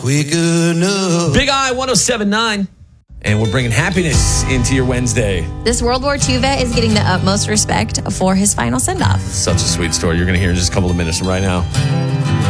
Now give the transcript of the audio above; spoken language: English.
Quick enough. Big Eye 107.9. And we're bringing happiness into your Wednesday. This World War II vet is getting the utmost respect for his final send-off. Such a sweet story. You're going to hear in just a couple of minutes from right now.